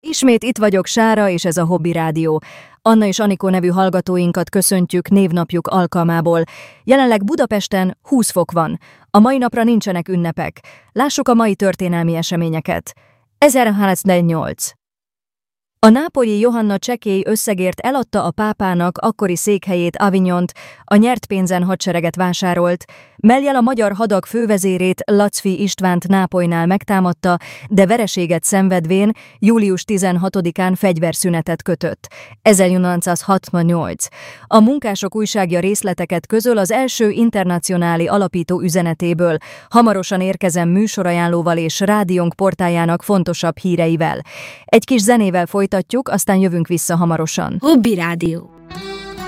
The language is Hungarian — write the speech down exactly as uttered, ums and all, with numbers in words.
Ismét itt vagyok, Sára, és ez a Hobby Rádió. Anna és Anikó nevű hallgatóinkat köszöntjük névnapjuk alkalmából. Jelenleg Budapesten húsz fok van. A mai napra nincsenek ünnepek. Lássuk a mai történelmi eseményeket. ezerharmincnyolc. A nápolyi Johanna csekély összegért eladta a pápának akkori székhelyét, Avignont, a nyert pénzen hadsereget vásárolt. Mellyel a magyar hadak fővezérét, Lacfi Istvánt Nápolynál megtámadta, de vereséget szenvedvén július tizenhatodikán fegyverszünetet kötött. ezernyolcszázhatvannyolc. A Munkások újságja részleteket közöl az első internacionáli alapító üzenetéből. Hamarosan érkezem műsorajánlóval és rádiónk portájának fontosabb híreivel. Egy kis zenével folytatjuk, aztán jövünk vissza hamarosan. Hobby Rádió.